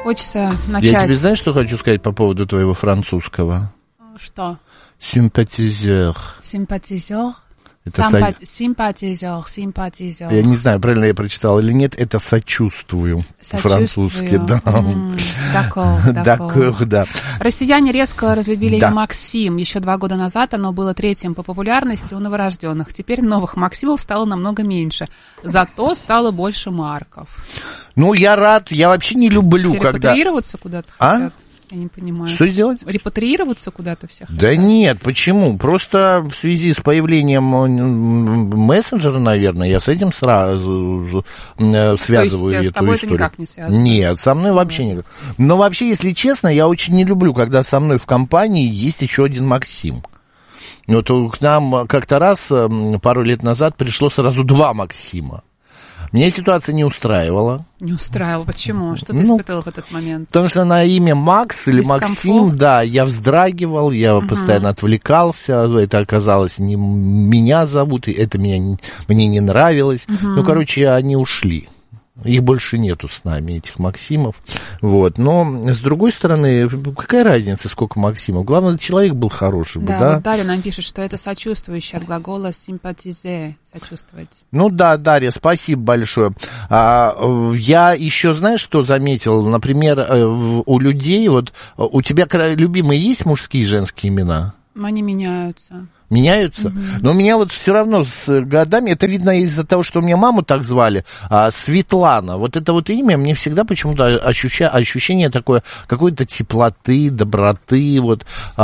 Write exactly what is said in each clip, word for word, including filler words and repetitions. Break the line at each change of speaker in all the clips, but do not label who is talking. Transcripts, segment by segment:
Хочется начать...
Я тебе знаешь, что хочу сказать по поводу твоего французского?
Что?
Симпатизер.
Симпатизер?
Это
Сампа...
со...
Симпатизер, симпатизер.
Я не знаю, правильно я прочитал или нет, это сочувствую. По-французски, да.
Дакор,
да.
Россияне резко разлюбили
да.
имя Максим. Еще два года назад оно было третьим по популярности у новорожденных. Теперь новых Максимов стало намного меньше. Зато стало больше Марков.
Ну, я рад. Я вообще не люблю,
все
когда...
репатриироваться куда-то
а?
хотят? Я не понимаю.
Что сделать?
Репатриироваться куда-то всех?
Да хотят? Нет, почему? Просто в связи с появлением мессенджера, наверное, я с этим сразу связываю
То есть,
эту
с тобой
историю.
Это никак не связано?
Нет, со мной вообще никак. Но вообще, если честно, я очень не люблю, когда со мной в компании есть еще один Максим. Вот к нам как-то раз, пару лет назад, пришло сразу два Максима. Меня ситуация не устраивала.
Не устраивала? Почему? Что ты
ну,
испытывал в этот момент?
Потому что на имя Макс или Максим, да, я вздрагивал, я uh-huh. постоянно отвлекался, это оказалось не меня зовут, и это меня, мне не нравилось. Uh-huh. Ну, короче, они ушли. Их больше нету с нами, этих Максимов. Вот. Но, с другой стороны, какая разница, сколько Максимов? Главное, человек был хороший.
Да,
да?
Вот Дарья нам пишет, что это сочувствующий от глагола «симпатизе», сочувствовать.
Ну да, Дарья, спасибо большое. А, я еще, знаешь, что заметил? Например, у людей, вот у тебя любимые есть мужские и женские имена?
Они меняются.
Меняются? Mm-hmm. Но у меня вот все равно с годами, это видно из-за того, что у меня маму так звали, а, Светлана. Вот это вот имя, мне всегда почему-то ощуща, ощущение такое, какой-то теплоты, доброты, вот,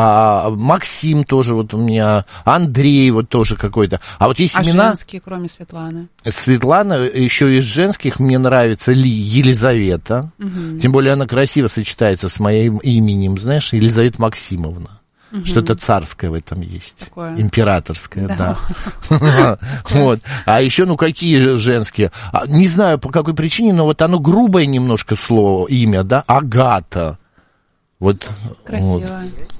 а, Максим тоже вот у меня, Андрей вот тоже какой-то. А вот есть
а
имена...
женские, кроме Светланы?
Светлана, еще из женских мне нравится Ли, Елизавета. Mm-hmm. Тем более она красиво сочетается с моим именем, знаешь, Елизавета Максимовна. Угу. Что-то царское в этом есть.
Такое.
Императорское, да. да. Вот. А еще, ну, какие женские? Не знаю, по какой причине, но вот оно грубое немножко слово, имя, да? Агата. Вот.
Красиво.
Вот.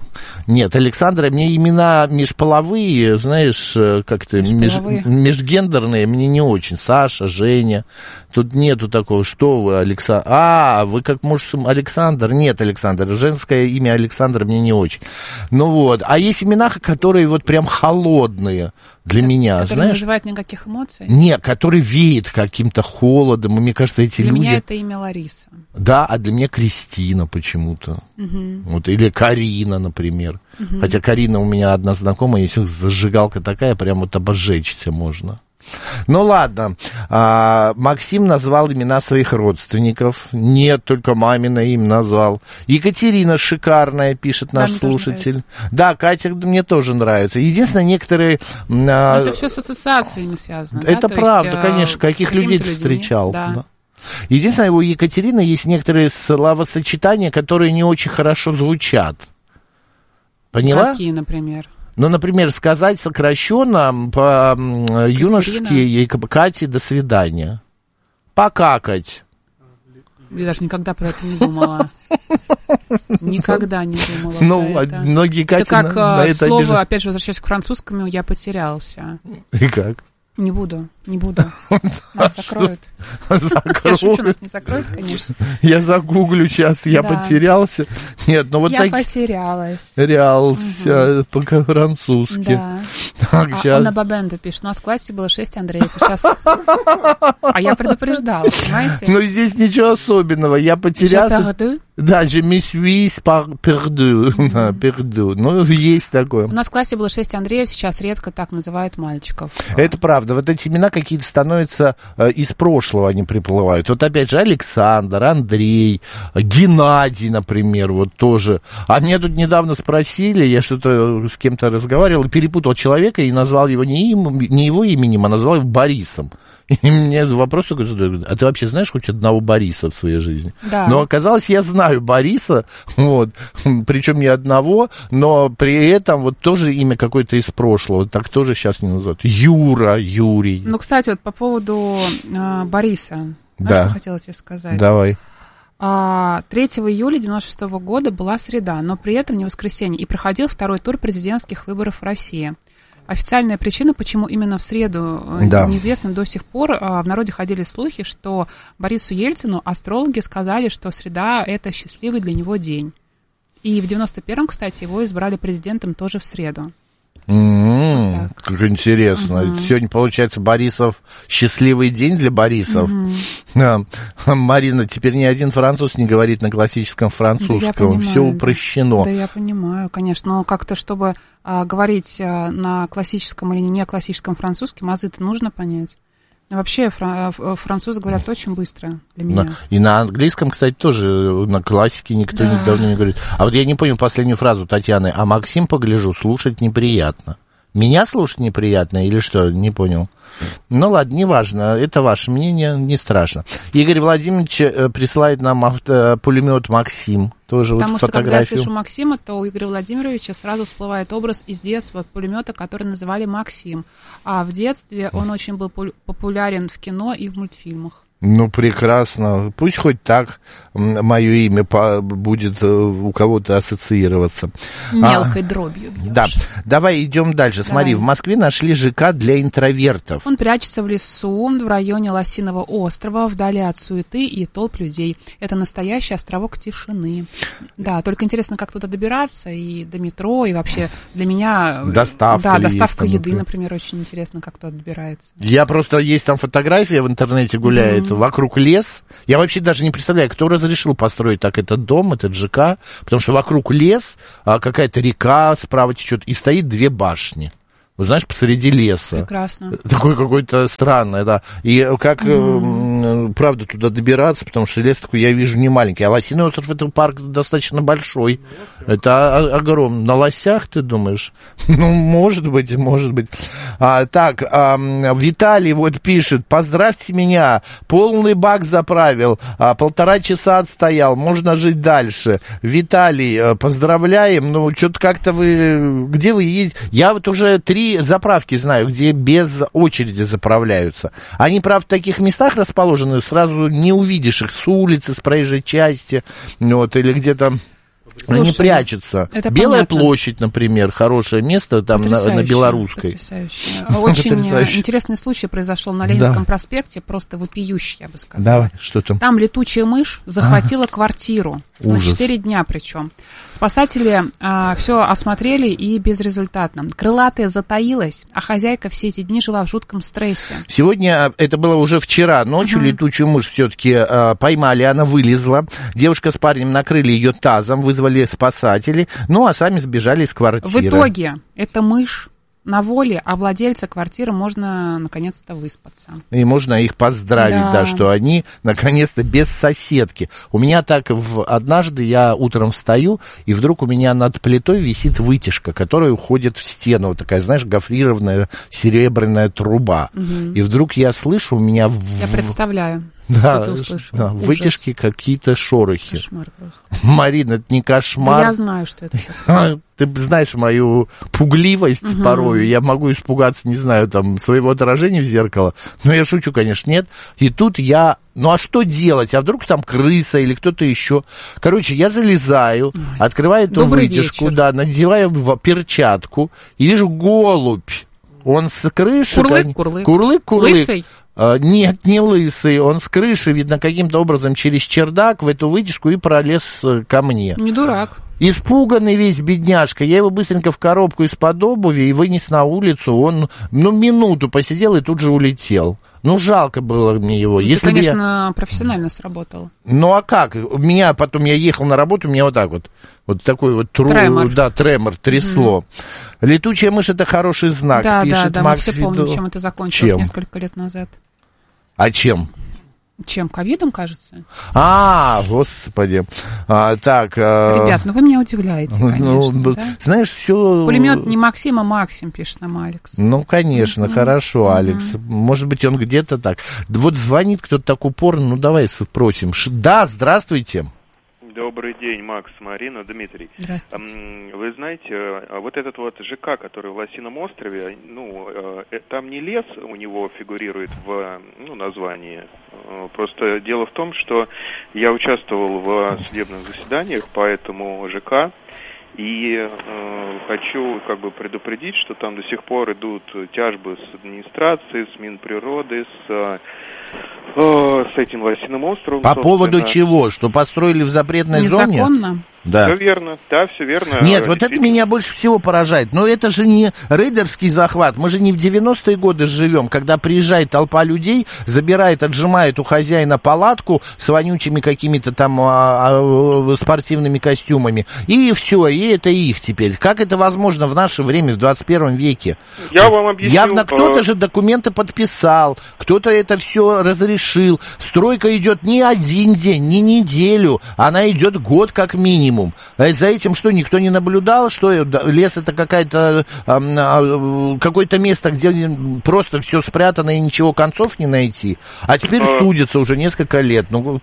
Нет, Александра, мне имена межполовые, знаешь, как-то меж, межгендерные, мне не очень. Саша, Женя, тут нету такого, что вы, Александр. А, вы как муж Александр? Нет, Александр, женское имя Александр мне не очень. Ну вот, а есть имена, которые вот прям холодные для меня,
которые
знаешь.
Которые не вызывают никаких эмоций?
Нет, который веет каким-то холодом, и мне кажется, эти
для
люди...
Для меня это имя Лариса.
Да, а для меня Кристина почему-то.
Угу.
Вот, или Карина, например.
Угу.
Хотя Карина у меня одна знакомая, если зажигалка такая, прям вот обожечься можно. Ну ладно, а, Максим назвал имена своих родственников. Нет, только мамино им назвал. Екатерина шикарная, пишет наш слушатель. Да, Катя мне тоже нравится. Единственное, некоторые... А,
это все с ассоциациями связано.
Это
да?
правда,
есть,
конечно. Каких людей ты встречал?
Да.
Да. Единственное, у Екатерины есть некоторые словосочетания, которые не очень хорошо звучат. Поняла?
Какие, например?
Ну, например, сказать сокращенно по-юношески Кате «до свидания». Покакать.
Я даже никогда про это не думала. Никогда не думала
ну,
про это.
Многие Кати
это как
на, на это
слово,
обижают.
опять же, возвращаясь к французскому, я потерялся.
И как?
Не буду, не буду. Нас закроют.
Закроют.
Я шучу, нас не закроют, конечно.
Я загуглю сейчас, я
да.
потерялся. Нет, ну вот
я
так...
потерялась.
Терялся угу. по-французски.
Да.
Так,
а,
сейчас...
Анна Бабенда пишет, у нас в классе было шесть Андреев. Сейчас... А я предупреждала, понимаете?
Ну, здесь ничего особенного. Я потерялся. Да, je me suis perdu. Mm-hmm. perdu. Ну, есть такое.
У нас в классе было шесть Андреев, сейчас редко так называют мальчиков.
Это правда. Вот эти имена какие-то становятся э, из прошлого, они приплывают. Вот опять же Александр, Андрей, Геннадий, например, вот тоже. А меня тут недавно спросили, я что-то с кем-то разговаривал, перепутал человека и назвал его не, им, не его именем, а назвал его Борисом. И мне вопрос такой задают, а ты вообще знаешь хоть одного Бориса в своей жизни?
Да.
Но оказалось, я знаю Бориса, вот, причем не одного, но при этом вот тоже имя какое-то из прошлого, так тоже сейчас не называют. Юра, Юрий.
Ну, кстати, вот по поводу э, Бориса, знаешь,
да.
что хотела тебе сказать?
Давай.
третьего июля девяносто шестого года была среда, но при этом не воскресенье, и проходил второй тур президентских выборов в России. Официальная причина, почему именно в среду,
да.
неизвестна до сих пор. В народе ходили слухи, что Борису Ельцину астрологи сказали, что среда – это счастливый для него день. И в девяносто первом, кстати, его избрали президентом тоже в среду.
Mm-hmm.
Вот
как интересно. Uh-huh. Сегодня, получается, Борисов счастливый день для Борисов. Uh-huh. Марина, теперь ни один француз не говорит на классическом французском. Да, все упрощено.
Да, да, я понимаю, конечно. Но как-то, чтобы а, говорить а, на классическом или не классическом французском, азы-то нужно понять. Вообще французы говорят очень быстро для меня.
На, и на английском, кстати, тоже на классике никто да. давно не говорит. А вот я не понял последнюю фразу Татьяны. А Максим, погляжу, слушать неприятно. Меня слушать неприятно или что? Не понял. Ну ладно, неважно, это ваше мнение, не страшно. Игорь Владимирович присылает нам авто, пулемет Максим, тоже
Потому
вот
что,
фотографию.
когда я слышу Максима, то у Игоря Владимировича сразу всплывает образ из детства пулемета, который называли Максим. А в детстве он очень был популярен в кино и в мультфильмах.
Ну, прекрасно. Пусть хоть так мое имя будет у кого-то ассоциироваться.
Мелкой а, дробью бьешь.
Да. Давай идем дальше. Давай. Смотри, в Москве нашли ЖК для интровертов.
Он прячется в лесу в районе Лосиного острова, вдали от суеты и толп людей. Это настоящий островок тишины. Да, только интересно, как туда добираться, и до метро, и вообще для меня...
Доставка.
Да, доставка
есть,
еды, например, очень интересно, как туда добирается.
Я просто... Есть там фотография в интернете гуляет. Mm-hmm. Вокруг лес. Я вообще даже не представляю, кто разрешил построить так этот дом, этот ЖК, потому что вокруг лес, а какая-то река справа течет, и стоит две башни. Вот знаешь, посреди леса.
Прекрасно.
Такое какое-то странное, да. И как, mm. правда, туда добираться, потому что лес такой, я вижу, не маленький. А Лосиный остров, это парк достаточно большой. Yes. Это огромный. На лосях, ты думаешь? Ну, может быть, может быть. А, так, а, Виталий вот пишет, поздравьте меня, полный бак заправил, а, полтора часа отстоял, можно жить дальше. Виталий, поздравляем, ну, что-то как-то вы, где вы ездите? Я вот уже три заправки знаю, где без очереди заправляются. Они, правда, в таких местах расположены, сразу не увидишь их с улицы, с проезжей части, вот, или где-то... Слушай, они прячутся. Белая понятно. Площадь, например, хорошее место там на, на Белорусской.
Потрясающе. Очень интересный случай произошел на Ленинском да. проспекте, просто вопиющий, я бы сказала.
Давай, что там?
Там летучая мышь захватила а? квартиру.
Ужас.
На четыре дня причем. Спасатели а, все осмотрели и безрезультатно. Крылатая затаилась, а хозяйка все эти дни жила в жутком стрессе.
Сегодня, это было уже вчера ночью, uh-huh. летучую мышь все-таки а, поймали, она вылезла. Девушка с парнем накрыли ее тазом, вызвали спасатели, ну а сами сбежали из квартиры.
В итоге эта мышь на воле, а владельца квартиры можно наконец-то выспаться.
И можно их поздравить, да, да что они наконец-то без соседки. У меня так в... однажды я утром встаю, и вдруг у меня над плитой висит вытяжка, которая уходит в стену. Вот такая, знаешь, гофрированная серебряная труба. Угу. И вдруг я слышу, у меня... В...
Я представляю.
Да, да, вытяжки какие-то шорохи. Кошмар просто. Марина, это не кошмар.
Да я знаю, что это такое.
Ты знаешь мою пугливость угу. порою. Я могу испугаться, не знаю, там, своего отражения в зеркало. Но я шучу, конечно, нет. И тут я... Ну, а что делать? А вдруг там крыса или кто-то еще? Короче, я залезаю, Ой. открываю эту
Добрый
вытяжку,
вечер.
да, надеваю перчатку и вижу голубь. Он с крыши...
Курлык-курлык.
Курлык-курлык.
Лысый?
Uh, нет, не лысый, он с крыши, видно, каким-то образом через чердак в эту вытяжку и пролез ко мне.
Не дурак.
Испуганный весь бедняжка, я его быстренько в коробку из-под обуви и вынес на улицу, он, ну, минуту посидел и тут же улетел. Ну, жалко было мне его.
Ты,
Если
конечно,
я...
профессионально сработал.
Ну, а как? У меня потом, я ехал на работу, у меня вот так вот, вот такой вот тру...
тремор.
Да, тремор, трясло. Mm-hmm. Летучая мышь — это хороший знак,
да,
пишет
да, да,
Макс
мы все
Виду.
помним, чем это закончилось
чем?
несколько лет назад.
А чем?
Чем? Ковидом, кажется?
А, господи. А, так. А...
Ребят, ну вы меня удивляете, конечно. Ну, да?
Знаешь, все...
Пулемет не Максим, а Максим, пишет нам Алекс.
Ну, конечно, mm-hmm. хорошо, mm-hmm. Алекс. Может быть, он где-то так. Вот звонит кто-то так упорно, ну, давай спросим. Да, здравствуйте.
Добрый день, Макс, Марина, Дмитрий.
Здравствуйте.
Вы знаете, вот этот вот ЖК, который в Лосином острове, ну, там не лес у него фигурирует в, ну, названии. Просто дело в том, что я участвовал в судебных заседаниях по этому ЖК, И э, хочу как бы предупредить, что там до сих пор идут тяжбы с администрацией, с Минприроды, с, э, с этим Лосиным островом.
По поводу чего? Что построили в запретной зоне?
Незаконно?
Да.
Все верно, да, все верно.
Нет, вот это меня больше всего поражает. Но это же не рейдерский захват. Мы же не в девяностые годы живем, когда приезжает толпа людей, забирает, отжимает у хозяина палатку с вонючими какими-то там а, а, спортивными костюмами. И все, и это их теперь. Как это возможно в наше время, в двадцать первом веке?
Я вам объясню.
Явно кто-то же документы подписал, кто-то это все разрешил. Стройка идет не один день, не неделю, она идет год как минимум. За этим что, никто не наблюдал, что лес это какая-то, какое-то место, где просто все спрятано и ничего концов не найти, а теперь судятся уже несколько лет. Ну...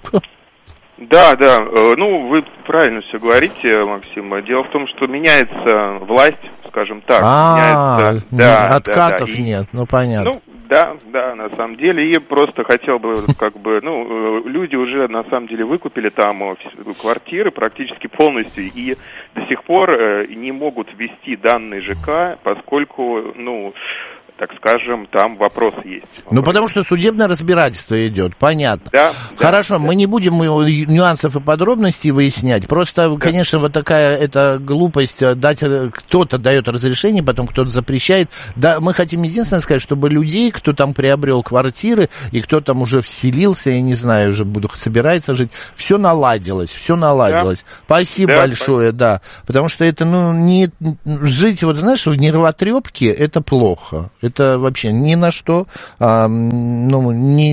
Да, да, ну вы правильно все говорите, Максим. Дело в том, что меняется власть, скажем так.
А,
меняется, да,
откатов
да, да.
нет, ну понятно.
Ну, да, да, на самом деле, и просто хотел бы, как бы, ну, люди уже, на самом деле, выкупили там квартиры практически полностью, и до сих пор не могут ввести данные ЖК, поскольку, ну, так скажем, там вопрос есть.
Ну, потому что судебное разбирательство идет, понятно.
Да.
Хорошо,
да,
мы
да.
не будем нюансов и подробностей выяснять. Просто, да. конечно, вот такая это глупость дать, кто-то дает разрешение, потом кто-то запрещает. Да, мы хотим единственное сказать, чтобы людей, кто там приобрел квартиры и кто там уже вселился, я не знаю, уже буду собирается жить, все наладилось, все наладилось. Да. Спасибо да, большое, спасибо. Да. Потому что это, ну, не жить, вот знаешь, в нервотрепке, это плохо. Это вообще ни на что а, ну, не,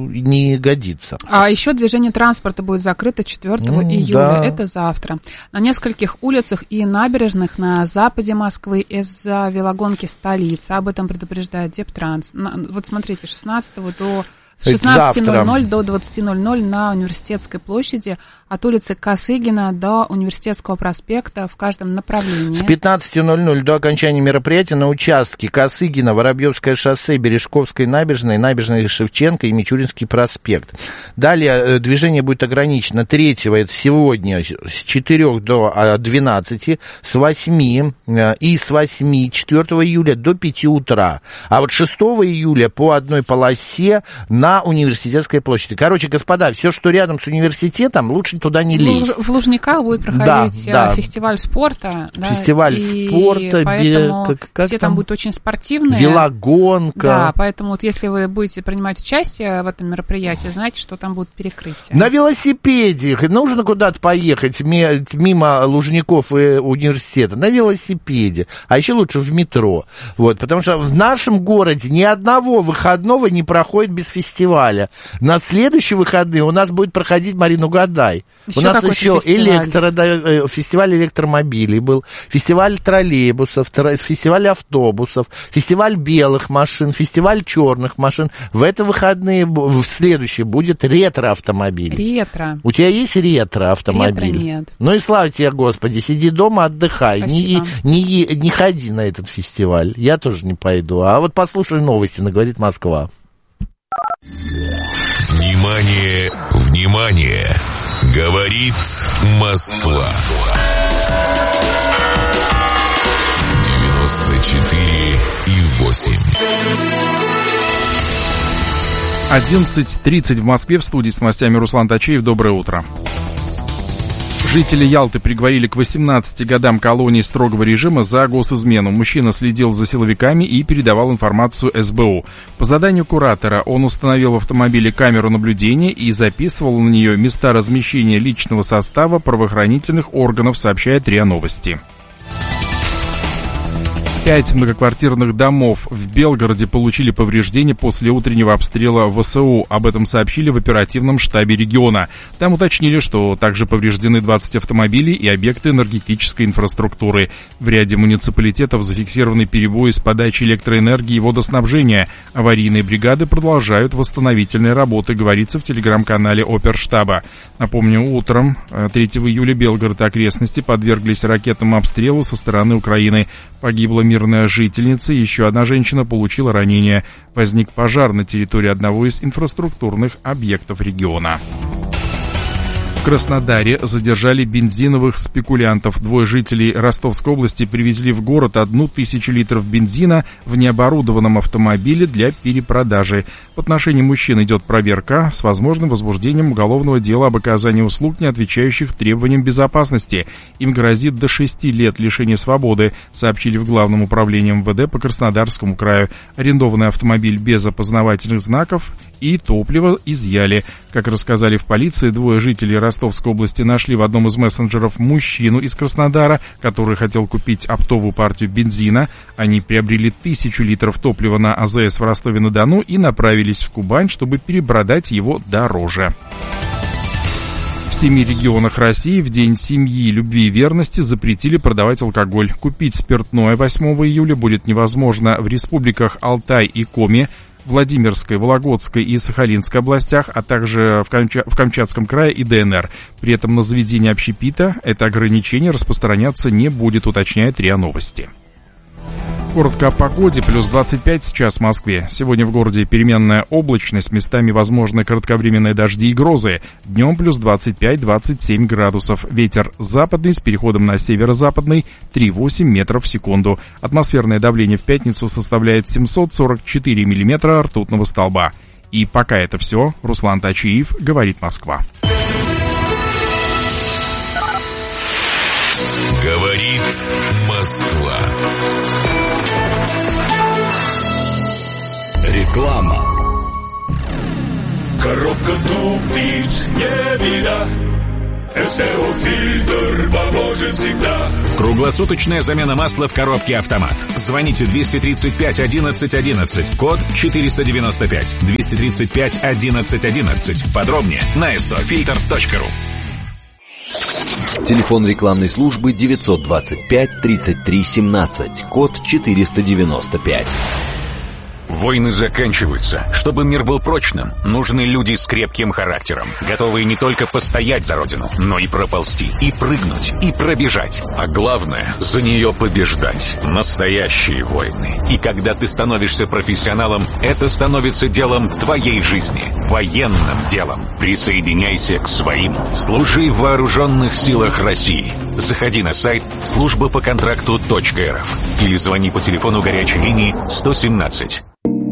не годится.
А еще движение транспорта будет закрыто четвёртого июля. Да. Это завтра. На нескольких улицах и набережных на западе Москвы из-за велогонки столицы. Об этом предупреждает Дептранс. Вот смотрите, шестнадцатого до... С шестнадцати ноль-ноль до двадцати ноль-ноль на Университетской площади, от улицы Косыгина до Университетского проспекта в каждом направлении.
С пятнадцати ноль-ноль до окончания мероприятия на участке Косыгина, Воробьевское шоссе, Бережковской набережной, набережной Шевченко и Мичуринский проспект. Далее движение будет ограничено третьего, это сегодня, с четырёх до двенадцати, с восьми и с восьми четвёртого июля до пяти утра. А вот шестого июля по одной полосе на Университетской площади. Короче, господа, все, что рядом с университетом, лучше туда не лезть.
В Лужниках будет проходить да, да. фестиваль спорта.
Фестиваль да, спорта.
Поэтому
как, как
все
там?
там будут очень спортивные.
Велогонка.
Да, поэтому вот если вы будете принимать участие в этом мероприятии, знаете, что там будут перекрытия.
На велосипеде. Нужно куда-то поехать мимо Лужников и университета. На велосипеде. А еще лучше в метро. Вот, потому что в нашем городе ни одного выходного не проходит без фестиваля. Фестиваля. На следующие выходные у нас будет проходить, Марина, угадай. Еще у нас еще электро, да, фестиваль электромобилей был, фестиваль троллейбусов, фестиваль автобусов, фестиваль белых машин, фестиваль черных машин. В это выходные, в следующие будет ретро-автомобиль.
Ретро.
У тебя есть ретро-автомобиль?
Ретро нет.
Ну и слава тебе, Господи, сиди дома, отдыхай. Не, не, не ходи на этот фестиваль. Я тоже не пойду. А вот послушай новости, говорит Москва.
Внимание, внимание! Говорит Москва. девяносто четыре и восемь.
одиннадцать тридцать в Москве. В студии с новостями Руслан Тачеев. Доброе утро. Жители Ялты приговорили к восемнадцати годам колонии строгого режима за госизмену. Мужчина следил за силовиками и передавал информацию эс бэ у. По заданию куратора он установил в автомобиле камеру наблюдения и записывал на нее места размещения личного состава правоохранительных органов, сообщает РИА Новости. Пять многоквартирных домов в Белгороде получили повреждения после утреннего обстрела вэ эс у. Об этом сообщили в оперативном штабе региона. Там уточнили, что также повреждены двадцать автомобилей и объекты энергетической инфраструктуры. В ряде муниципалитетов зафиксированы перебои с подачей электроэнергии и водоснабжения. Аварийные бригады продолжают восстановительные работы, говорится в телеграм-канале Оперштаба. Напомню, утром третьего июля Белгород и окрестности подверглись ракетному обстрелу со стороны Украины. Погибла мирная жительница, еще одна женщина получила ранение. Возник пожар на территории одного из инфраструктурных объектов региона. В Краснодаре задержали бензиновых спекулянтов. Двое жителей Ростовской области привезли в город одну тысячу литров бензина в необорудованном автомобиле для перепродажи. В отношении мужчин идет проверка с возможным возбуждением уголовного дела об оказании услуг, не отвечающих требованиям безопасности. Им грозит до шести лет лишения свободы, сообщили в Главном управлении эм вэ дэ по Краснодарскому краю. Арендованный автомобиль без опознавательных знаков и топливо изъяли. Как рассказали в полиции, двое жителей Ростовской области нашли в одном из мессенджеров мужчину из Краснодара, который хотел купить оптовую партию бензина. Они приобрели тысячу литров топлива на а зэ эс в Ростове-на-Дону и направились в Кубань, чтобы перепродать его дороже. В семи регионах России в День семьи, любви и верности запретили продавать алкоголь. Купить спиртное восьмого июля будет невозможно в республиках Алтай и Коми, Владимирской, Вологодской и Сахалинской областях, а также в, Камча- в Камчатском крае и дэ эн эр. При этом на заведение общепита это ограничение распространяться не будет, уточняет РИА Новости. Коротко о погоде. Плюс двадцать пять сейчас в Москве. Сегодня в городе переменная облачность, местами возможны кратковременные дожди и грозы. Днем плюс двадцать пять - двадцать семь градусов. Ветер западный с переходом на северо-западный три целых восемь десятых метров в секунду. Атмосферное давление в пятницу составляет семьсот сорок четыре миллиметра ртутного столба. И пока это все. Руслан Тачиев, говорит Москва.
Говорит Москва.
Реклама. Коробка тупит, не беда. эс тэ о-фильтр поможет всегда.
Круглосуточная замена масла в коробке «Автомат». Звоните двести тридцать пять одиннадцать одиннадцать, код четыреста девяносто пять, двести тридцать пять одиннадцать одиннадцать. Подробнее на эс тэ о фильтр точка ру.
Телефон рекламной службы девятьсот двадцать пять тридцать три семнадцать, код четыреста девяносто пять.
Войны заканчиваются. Чтобы мир был прочным, нужны люди с крепким характером, готовые не только постоять за родину, но и проползти, и прыгнуть, и пробежать. А главное, за нее побеждать. Настоящие войны. И когда ты становишься профессионалом, это становится делом твоей жизни. Военным делом. Присоединяйся к своим. Служи в вооруженных силах России. Заходи на сайт служба по контракту точка эр эф или звони по телефону горячей линии сто семнадцать.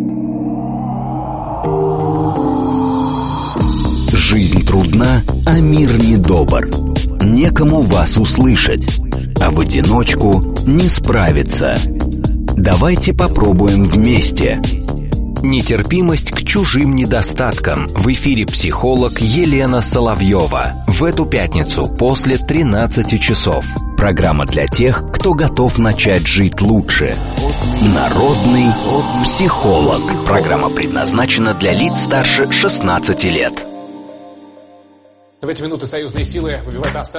Жизнь трудна, а мир недобр. Некому вас услышать, а в одиночку не справиться. Давайте попробуем вместе. Нетерпимость к чужим недостаткам. В эфире психолог Елена Соловьева. В эту пятницу после тринадцати часов. Программа для тех, кто готов начать жить лучше. Народный психолог. Программа предназначена для лиц старше шестнадцати лет.
В эти минуты союзные силы выбивают остатки.